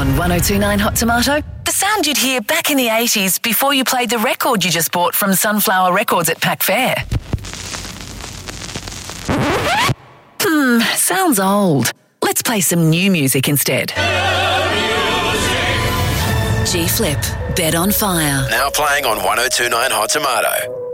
On 1029 Hot Tomato, the sound you'd hear back in the 80s before you played the record you just bought from Sunflower Records at Pack Fair. Sounds old. Let's play some new music instead. G-Flip, Bed on Fire. Now playing on 1029 Hot Tomato.